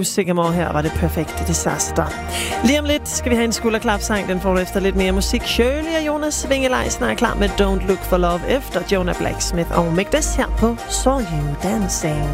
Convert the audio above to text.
Sycamore. Her var det Perfect Disaster. Lige om lidt skal vi have en skulderklapsang. Den får du efter lidt mere musik. Shirley og Jonas Vingelejsen er klar med Don't Look for Love efter Jonah Blacksmith og Make This her på Saw You Dancing.